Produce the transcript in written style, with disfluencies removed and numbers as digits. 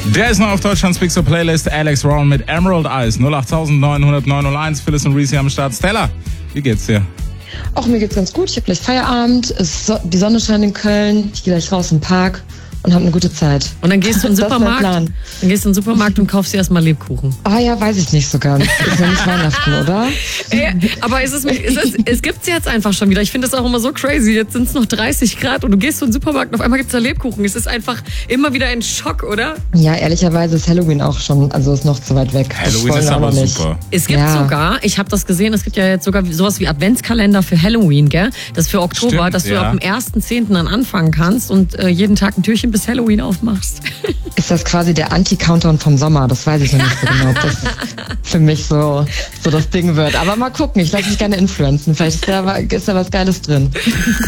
Der ist noch auf Deutschlands Big Show Playlist. Alex Rowan mit Emerald Eyes. 0890901. Phyllis und Reese am Start. Stella, wie geht's dir? Auch mir geht's ganz gut. Ich habe gleich Feierabend. Die Sonne scheint in Köln. Ich gehe gleich raus im Park und habe eine gute Zeit. Und dann gehst du in den Supermarkt und kaufst dir erstmal Lebkuchen. Ah ja, weiß ich nicht so ganz. Ist ja nicht Weihnachten, oder? Aber es gibt's jetzt einfach schon wieder. Ich finde das auch immer so crazy. Jetzt sind es noch 30 Grad und du gehst in den Supermarkt und auf einmal gibt's da Lebkuchen. Es ist einfach immer wieder ein Schock, oder? Ja, ehrlicherweise ist Halloween auch schon, also ist noch zu weit weg. Halloween ist aber super. Es gibt sogar, ich habe das gesehen, es gibt ja jetzt sogar sowas wie Adventskalender für Halloween, gell? Das für Oktober, Stimmt, dass du ab dem 1.10. dann anfangen kannst und jeden Tag ein Türchen bis Halloween aufmachst. Ist das quasi der Anti-Countdown vom Sommer? Das weiß ich noch nicht so genau, ob das für mich so das Ding wird. Aber mal gucken, ich lasse mich gerne influenzen. Vielleicht ist da was Geiles drin.